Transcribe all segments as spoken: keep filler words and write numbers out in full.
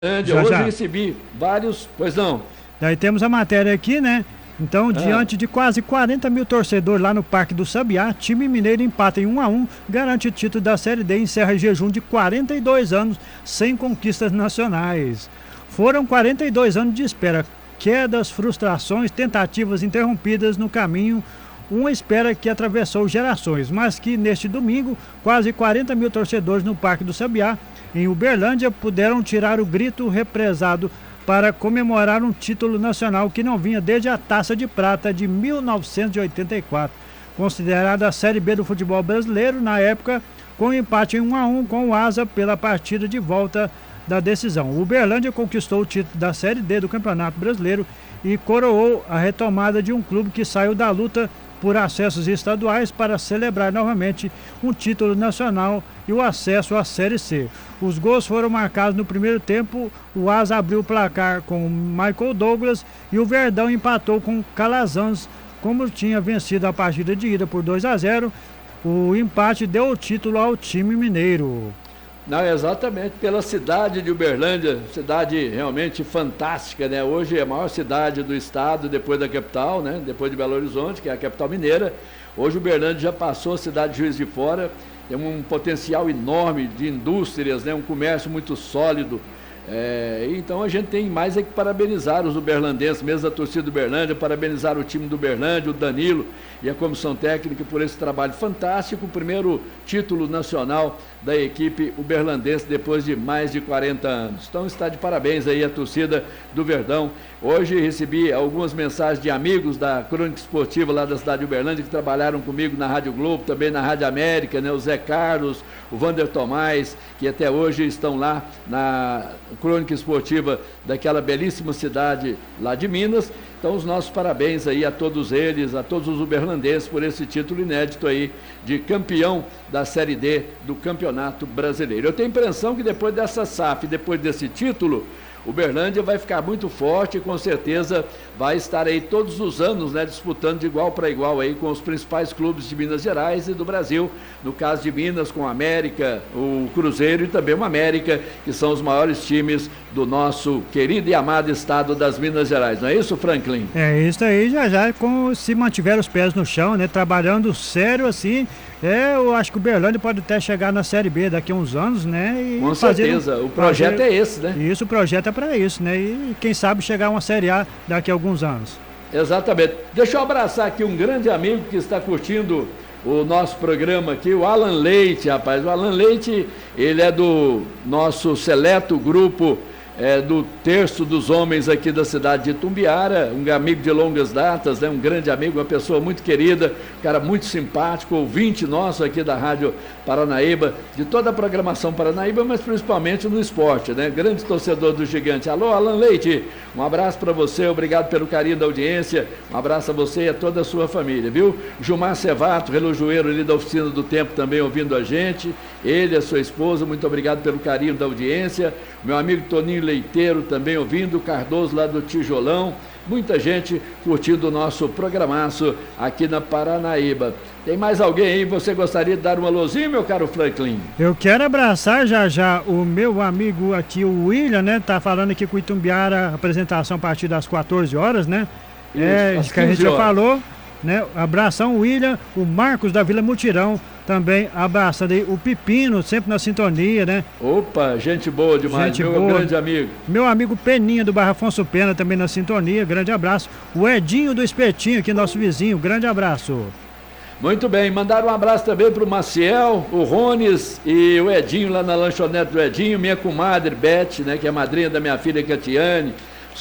Já, Hoje já. recebi vários, pois não. Daí temos a matéria aqui, né? Então, Ah. diante de quase quarenta mil torcedores lá no Parque do Sabiá, time mineiro empata em um a um, garante o título da Série D e encerra jejum de quarenta e dois anos sem conquistas nacionais. Foram quarenta e dois anos de espera, quedas, frustrações, tentativas interrompidas no caminho, uma espera que atravessou gerações, mas que neste domingo, quase quarenta mil torcedores no Parque do Sabiá, em Uberlândia, puderam tirar o grito represado para comemorar um título nacional que não vinha desde a Taça de Prata de mil novecentos e oitenta e quatro, considerada a Série B do futebol brasileiro, na época, com um empate em um a um com o Asa pela partida de volta da decisão. O Uberlândia conquistou o título da Série D do Campeonato Brasileiro e coroou a retomada de um clube que saiu da luta por acessos estaduais para celebrar novamente um título nacional e o acesso à Série C. Os gols foram marcados no primeiro tempo, o Asa abriu o placar com Michael Douglas e o Verdão empatou com Calazans, como tinha vencido a partida de ida por dois a zero. O empate deu o título ao time mineiro. Não, exatamente, pela cidade de Uberlândia, cidade realmente fantástica, né? Hoje é a maior cidade do estado, depois da capital, né? Depois de Belo Horizonte, que é a capital mineira. Hoje Uberlândia já passou a cidade de Juiz de Fora, tem um potencial enorme de indústrias, né? Um comércio muito sólido. É, então a gente tem mais é que parabenizar os uberlandenses, mesmo a torcida do Uberlândia, parabenizar o time do Uberlândia, o Danilo e a comissão técnica por esse trabalho fantástico, o primeiro título nacional da equipe uberlandense depois de mais de quarenta anos. Então está de parabéns aí a torcida do Verdão. Hoje recebi algumas mensagens de amigos da Crônica Esportiva lá da cidade de Uberlândia que trabalharam comigo na Rádio Globo, também na Rádio América, né? O Zé Carlos, o Vander Tomás, que até hoje estão lá na Crônica Esportiva daquela belíssima cidade lá de Minas. Então os nossos parabéns aí a todos eles, a todos os uberlandenses por esse título inédito aí de campeão da Série D do Campeonato Brasileiro. Eu tenho a impressão que depois dessa S A F, depois desse título, Uberlândia vai ficar muito forte e com certeza vai estar aí todos os anos, né, disputando de igual para igual aí com os principais clubes de Minas Gerais e do Brasil, no caso de Minas com o América, o Cruzeiro e também o América, que são os maiores times do nosso querido e amado estado das Minas Gerais, não é isso, Franklin? É isso aí, já já, com, se mantiver os pés no chão, né, trabalhando sério assim, é, eu acho que o Uberlândia pode até chegar na Série B daqui a uns anos, né? E com fazer, certeza, o projeto fazer, é esse, né? Isso, o projeto é para isso, né? E quem sabe chegar a uma Série A daqui a alguns anos. Exatamente. Deixa eu abraçar aqui um grande amigo que está curtindo o nosso programa aqui, o Alan Leite, rapaz. O Alan Leite, ele é do nosso seleto grupo É, do terço dos homens aqui da cidade de Itumbiara, um amigo de longas datas, né, um grande amigo, uma pessoa muito querida, um cara muito simpático, ouvinte nosso aqui da Rádio Paranaíba, de toda a programação Paranaíba, mas principalmente no esporte, né, grande torcedor do Gigante. Alô, Alan Leite, um abraço para você, obrigado pelo carinho da audiência, um abraço a você e a toda a sua família, viu? Gilmar Cevato, relojoeiro ali da Oficina do Tempo também ouvindo a gente, ele, a sua esposa, muito obrigado pelo carinho da audiência, meu amigo Toninho Leiteiro também ouvindo, Cardoso lá do Tijolão, muita gente curtindo o nosso programaço aqui na Paranaíba. Tem mais alguém aí, você gostaria de dar um alôzinho, meu caro Franklin? Eu quero abraçar já já o meu amigo aqui, o William, né, tá falando aqui com o Itumbiara, apresentação a partir das quatorze horas, né? Isso, é, isso que a gente já falou, né? Abração, William, o Marcos da Vila Mutirão, também abraçando aí o Pepino, sempre na sintonia, né? Opa, gente boa demais, gente meu boa. grande amigo. Meu amigo Peninha do Barra Afonso Pena também na sintonia, grande abraço. O Edinho do Espetinho aqui, nosso vizinho, grande abraço. Muito bem, mandaram um abraço também para o Maciel, o Rones e o Edinho lá na lanchonete do Edinho, minha comadre Beth, né, que é madrinha da minha filha Catiane,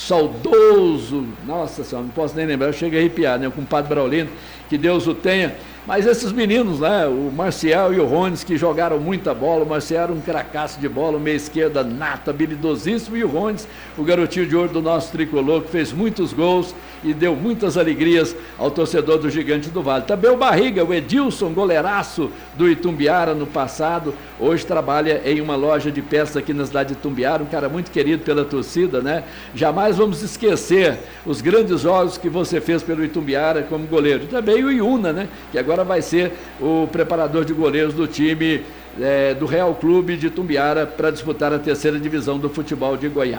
saudoso, nossa senhora, não posso nem lembrar, eu chego a arrepiar, né, o compadre Braulino, que Deus o tenha. Mas esses meninos, né, o Marcial e o Rones, que jogaram muita bola, o Marcial era um cracaço de bola, meia esquerda nata, habilidosíssimo, e o Rones, o garotinho de ouro do nosso tricolor, que fez muitos gols e deu muitas alegrias ao torcedor do Gigante do Vale. Também o Barriga, o Edilson, goleiraço do Itumbiara no passado, hoje trabalha em uma loja de peças aqui na cidade de Itumbiara, um cara muito querido pela torcida, né? Jamais vamos esquecer os grandes jogos que você fez pelo Itumbiara como goleiro. E também o Iuna, né, que agora agora vai ser o preparador de goleiros do time é, do Real Clube de Tumbiara para disputar a terceira divisão do futebol de Goiás.